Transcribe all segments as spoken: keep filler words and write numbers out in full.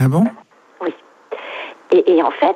Ah bon? Oui. Et, et en fait,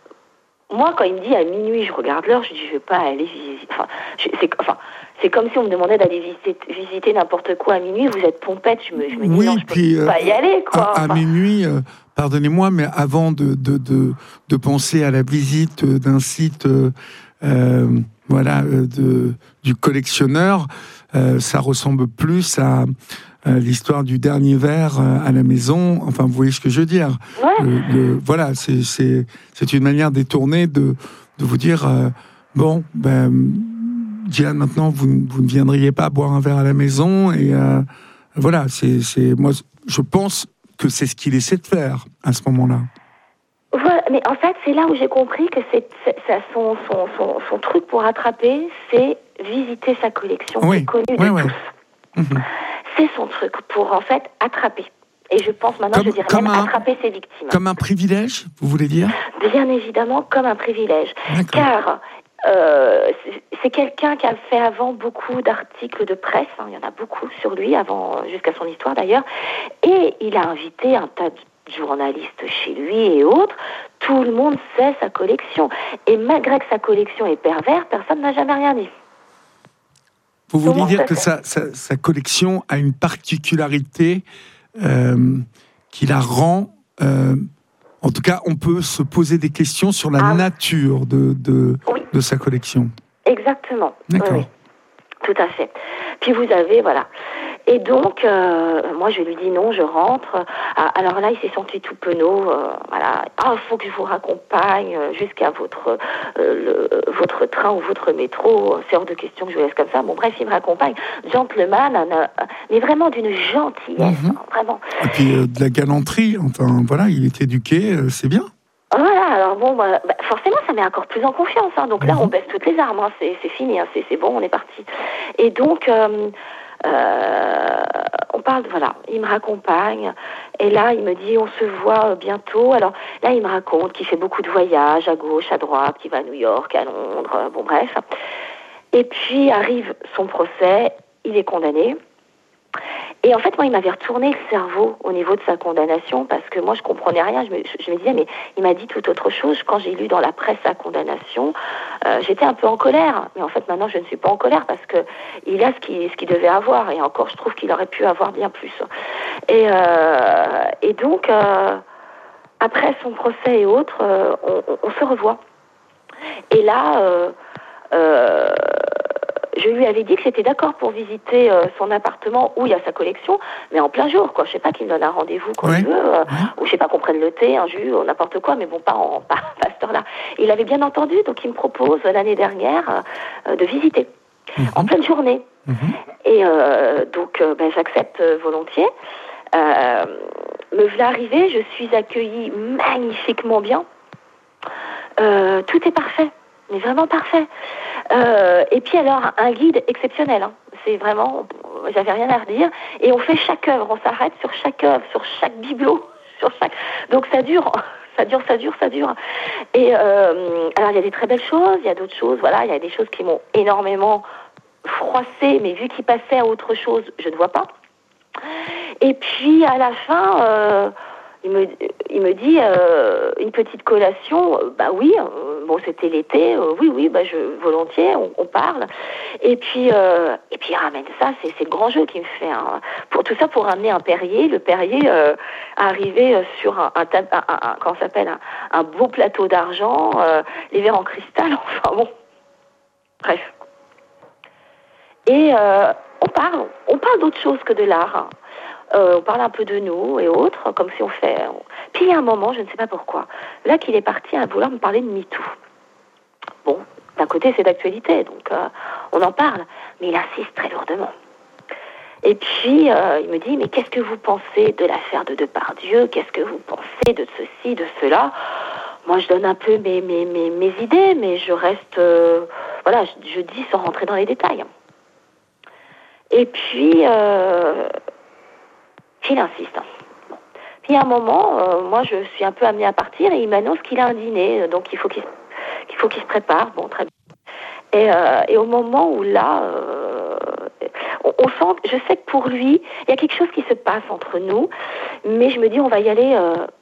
moi, quand il me dit à minuit, je regarde l'heure, je dis, je vais pas aller visiter. Enfin, je, c'est, enfin, c'est comme si on me demandait d'aller visiter, visiter n'importe quoi à minuit. Vous êtes pompette, je me, je me dis, Oui, non, je puis peux euh, pas y aller, quoi. à, à Enfin, minuit, euh, pardonnez-moi, mais avant de, de, de, de penser à la visite d'un site, euh, euh, voilà, euh, de, du collectionneur, euh, ça ressemble plus à euh, l'histoire du dernier verre euh, à la maison. Enfin, vous voyez ce que je veux dire. ouais. Le, le, voilà, c'est, c'est, c'est une manière détournée de, de vous dire, euh, bon, ben, Diane, maintenant, vous, vous ne viendriez pas boire un verre à la maison et... Euh, Voilà, c'est, c'est, moi, je pense que c'est ce qu'il essaie de faire à ce moment-là. Voilà, mais en fait, c'est là où j'ai compris que c'est, c'est, c'est son, son, son, son truc pour attraper, c'est visiter sa collection, Oui, qui est connue oui, de oui. tous. Mmh. C'est son truc pour, en fait, attraper. Et je pense maintenant, Comme, je dirais comme même un, attraper ses victimes. Comme un privilège, vous voulez dire? Bien évidemment, comme un privilège. D'accord. Car euh, c'est, c'est quelqu'un qui a fait avant beaucoup d'articles de presse, hein, il y en a beaucoup sur lui, avant, jusqu'à son histoire d'ailleurs, et il a invité un tas de journalistes chez lui et autres. Tout le monde sait sa collection. Et malgré que sa collection est pervers, personne n'a jamais rien dit. Vous voulez Comment dire ça que fait sa, sa, sa collection a une particularité euh, qui la rend... Euh, en tout cas, on peut se poser des questions sur la Ah, nature de, de, oui. de sa collection. Exactement. D'accord. Oui, oui. Tout à fait. Puis vous avez, voilà. Et donc, euh, moi, je lui dis non, je rentre. Ah, alors là, il s'est senti tout penaud. Euh, voilà. Ah, il faut que je vous raccompagne jusqu'à votre, euh, le, votre train ou votre métro. C'est hors de question que je vous laisse comme ça. Bon, bref, il me raccompagne. Gentleman, un, mais vraiment d'une gentillesse, Mmh. hein, vraiment. Et puis euh, de la galanterie, enfin voilà, il est éduqué, euh, c'est bien. Voilà, alors bon, bah, bah, forcément, ça met encore plus en confiance. Hein. Donc là, Mmh. on baisse toutes les armes. Hein. C'est, c'est fini, hein. c'est, c'est bon, on est parti. Et donc, euh, euh, on parle, voilà, il me raccompagne. Et là, il me dit, on se voit bientôt. Alors là, il me raconte qu'il fait beaucoup de voyages à gauche, à droite, qu'il va à New York, à Londres, bon bref. Et puis arrive son procès, il est condamné. Et en fait, moi, il m'avait retourné le cerveau au niveau de sa condamnation parce que moi, je comprenais rien. Je me, je me disais, mais il m'a dit tout autre chose. Quand j'ai lu dans la presse sa condamnation, euh, j'étais un peu en colère. Mais en fait, maintenant, je ne suis pas en colère parce que il a ce qu'il, ce qu'il devait avoir. Et encore, je trouve qu'il aurait pu avoir bien plus. Et, euh, et donc, euh, après son procès et autres, euh, on, on, on se revoit. Et là... Euh, euh, je lui avais dit que j'étais d'accord pour visiter euh, son appartement où il y a sa collection, mais en plein jour, quoi. Je sais pas, qu'il me donne un rendez-vous quand Ouais. il veut, euh, Ouais. ou je sais pas, qu'on prenne le thé, un jus, ou n'importe quoi, mais bon, pas en pas, pas à cette heure-là. Il avait bien entendu, donc il me propose l'année dernière euh, de visiter Mmh. en pleine journée. Mmh. Et euh, donc, euh, ben, j'accepte euh, volontiers. Euh, me voilà arrivée, je suis accueillie magnifiquement bien. Euh, tout est parfait, mais vraiment parfait. Euh, et puis alors, un guide exceptionnel. Hein. C'est vraiment, j'avais rien à redire. Et on fait chaque œuvre, on s'arrête sur chaque œuvre, sur chaque bibelot, sur chaque. Donc ça dure, ça dure, ça dure, ça dure. Et euh, alors il y a des très belles choses, il y a d'autres choses. Voilà, il y a des choses qui m'ont énormément froissée, mais vu qu'il passait à autre chose, je ne vois pas. Et puis à la fin. Euh, Il me, il me dit euh, une petite collation, euh, bah oui, euh, bon c'était l'été, euh, oui oui, bah je volontiers, on, on parle. Et puis euh, et puis il ramène ça, c'est, c'est le grand jeu qu'il me fait. Hein. Pour tout ça pour ramener un Perrier, le Perrier euh, arrivé euh, sur un, un, un, un, un comment ça s'appelle, un, un beau plateau d'argent, euh, les verres en cristal, enfin bon, bref. Et euh, on parle, on parle d'autre chose que de l'art. Hein. Euh, on parle un peu de nous et autres, comme si on fait... Puis il y a un moment, je ne sais pas pourquoi, là qu'il est parti à vouloir me parler de MeToo. Bon, d'un côté c'est d'actualité, donc euh, on en parle, mais il insiste très lourdement. Et puis euh, il me dit, mais qu'est-ce que vous pensez de l'affaire de Depardieu? Qu'est-ce que vous pensez de ceci, de cela? Moi je donne un peu mes, mes, mes, mes idées, mais je reste... Euh, voilà, je, je dis sans rentrer dans les détails. Et puis... Euh, Puis il insiste. Bon. Puis à un moment, euh, moi je suis un peu amenée à partir et il m'annonce qu'il a un dîner, donc il faut qu'il, qu'il faut qu'il se prépare. Bon, très bien. Et, euh, et au moment où là, euh, on, on sent, je sais que pour lui, il y a quelque chose qui se passe entre nous, mais je me dis on va y aller. Euh,